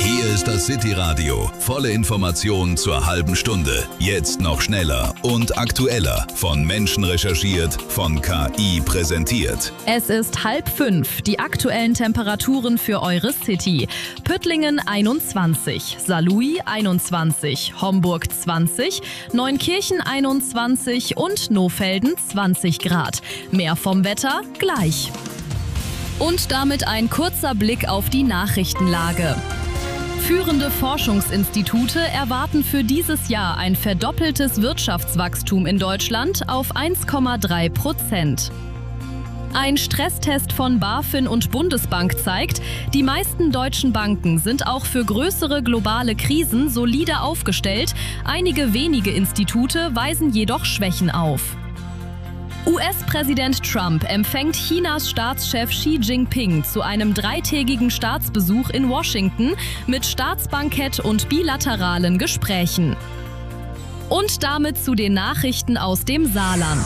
Hier ist das City Radio. Volle Informationen zur halben Stunde. Jetzt noch schneller und aktueller. Von Menschen recherchiert, von KI präsentiert. Es ist 4:30. Die aktuellen Temperaturen für eure City. Püttlingen 21, Saarlouis 21, Homburg 20, Neunkirchen 21 und Nohfelden 20 Grad. Mehr vom Wetter gleich. Und damit ein kurzer Blick auf die Nachrichtenlage. Führende Forschungsinstitute erwarten für dieses Jahr ein verdoppeltes Wirtschaftswachstum in Deutschland auf 1,3%. Ein Stresstest von BaFin und Bundesbank zeigt, die meisten deutschen Banken sind auch für größere globale Krisen solide aufgestellt. Einige wenige Institute weisen jedoch Schwächen auf. US-Präsident Trump empfängt Chinas Staatschef Xi Jinping zu einem 3-tägigen Staatsbesuch in Washington mit Staatsbankett und bilateralen Gesprächen. Und damit zu den Nachrichten aus dem Saarland.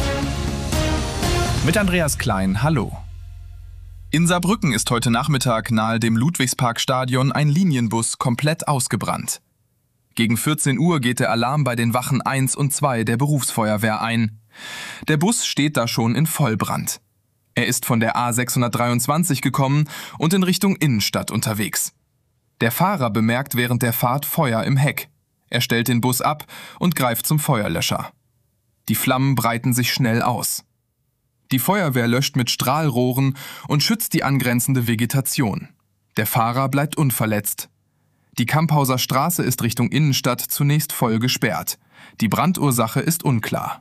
Mit Andreas Klein, hallo. In Saarbrücken ist heute Nachmittag nahe dem Ludwigsparkstadion ein Linienbus komplett ausgebrannt. Gegen 14 Uhr geht der Alarm bei den Wachen 1 und 2 der Berufsfeuerwehr ein. Der Bus steht da schon in Vollbrand. Er ist von der A623 gekommen und in Richtung Innenstadt unterwegs. Der Fahrer bemerkt während der Fahrt Feuer im Heck. Er stellt den Bus ab und greift zum Feuerlöscher. Die Flammen breiten sich schnell aus. Die Feuerwehr löscht mit Strahlrohren und schützt die angrenzende Vegetation. Der Fahrer bleibt unverletzt. Die Kamphauser Straße ist Richtung Innenstadt zunächst voll gesperrt. Die Brandursache ist unklar.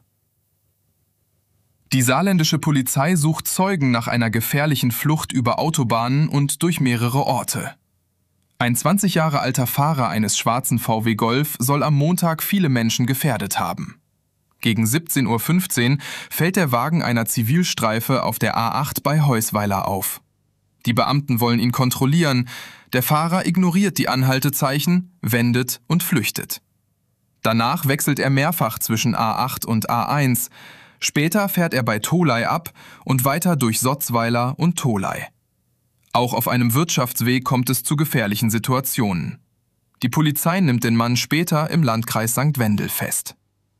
Die saarländische Polizei sucht Zeugen nach einer gefährlichen Flucht über Autobahnen und durch mehrere Orte. Ein 20 Jahre alter Fahrer eines schwarzen VW Golf soll am Montag viele Menschen gefährdet haben. Gegen 17:15 Uhr fällt der Wagen einer Zivilstreife auf der A8 bei Heusweiler auf. Die Beamten wollen ihn kontrollieren. Der Fahrer ignoriert die Anhaltezeichen, wendet und flüchtet. Danach wechselt er mehrfach zwischen A8 und A1. Später fährt er bei Tholey ab und weiter durch Sotzweiler und Tholey. Auch auf einem Wirtschaftsweg kommt es zu gefährlichen Situationen. Die Polizei nimmt den Mann später im Landkreis St. Wendel fest.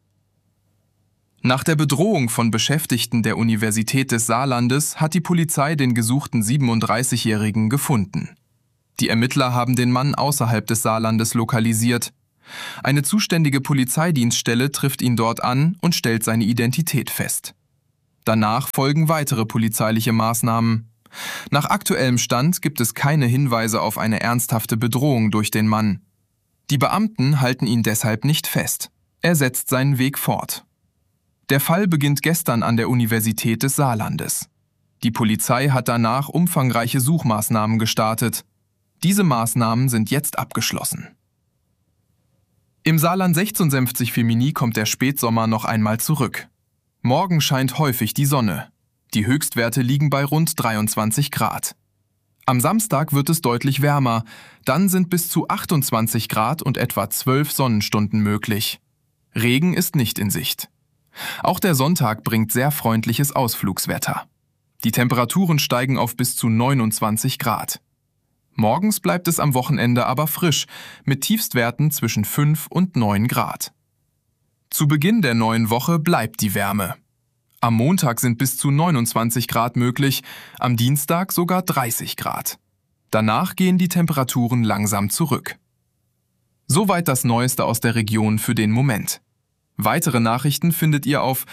Nach der Bedrohung von Beschäftigten der Universität des Saarlandes hat die Polizei den gesuchten 37-Jährigen gefunden. Die Ermittler haben den Mann außerhalb des Saarlandes lokalisiert. Eine zuständige Polizeidienststelle trifft ihn dort an und stellt seine Identität fest. Danach folgen weitere polizeiliche Maßnahmen. Nach aktuellem Stand gibt es keine Hinweise auf eine ernsthafte Bedrohung durch den Mann. Die Beamten halten ihn deshalb nicht fest. Er setzt seinen Weg fort. Der Fall beginnt gestern an der Universität des Saarlandes. Die Polizei hat danach umfangreiche Suchmaßnahmen gestartet. Diese Maßnahmen sind jetzt abgeschlossen. Im Saarland 1650 Femini kommt der Spätsommer noch einmal zurück. Morgen scheint häufig die Sonne. Die Höchstwerte liegen bei rund 23 Grad. Am Samstag wird es deutlich wärmer, dann sind bis zu 28 Grad und etwa 12 Sonnenstunden möglich. Regen ist nicht in Sicht. Auch der Sonntag bringt sehr freundliches Ausflugswetter. Die Temperaturen steigen auf bis zu 29 Grad. Morgens bleibt es am Wochenende aber frisch, mit Tiefstwerten zwischen 5 und 9 Grad. Zu Beginn der neuen Woche bleibt die Wärme. Am Montag sind bis zu 29 Grad möglich, am Dienstag sogar 30 Grad. Danach gehen die Temperaturen langsam zurück. Soweit das Neueste aus der Region für den Moment. Weitere Nachrichten findet ihr auf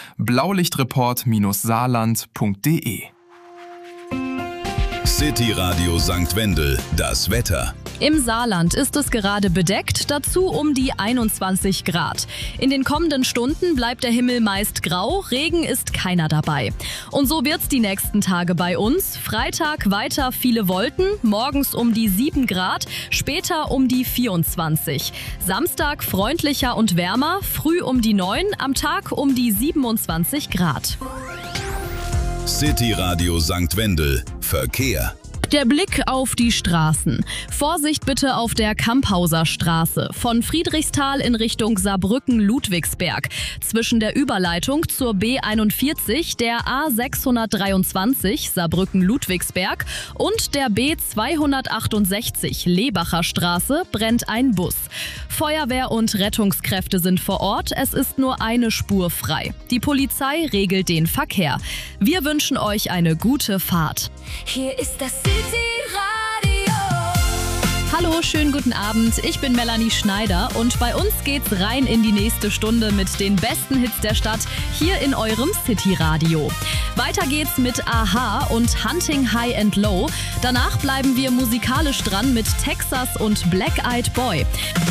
blaulichtreport-saarland.de. City Radio St. Wendel, das Wetter. Im Saarland ist es gerade bedeckt, dazu um die 21 Grad. In den kommenden Stunden bleibt der Himmel meist grau, Regen ist keiner dabei. Und so wird's die nächsten Tage bei uns. Freitag weiter viele Wolken, morgens um die 7 Grad, später um die 24. Samstag freundlicher und wärmer, früh um die 9, am Tag um die 27 Grad. City Radio St. Wendel, Verkehr. Der Blick auf die Straßen. Vorsicht bitte auf der Kamphauser Straße. Von Friedrichsthal in Richtung Saarbrücken-Ludwigsberg. Zwischen der Überleitung zur B41, der A623 Saarbrücken-Ludwigsberg und der B268 Lebacher Straße brennt ein Bus. Feuerwehr und Rettungskräfte sind vor Ort. Es ist nur eine Spur frei. Die Polizei regelt den Verkehr. Wir wünschen euch eine gute Fahrt. Hier ist das City-Radio. Hallo, schönen guten Abend. Ich bin Melanie Schneider und bei uns geht's rein in die nächste Stunde mit den besten Hits der Stadt hier in eurem City-Radio. Weiter geht's mit Aha und Hunting High and Low. Danach bleiben wir musikalisch dran mit Texas und Black Eyed Boy.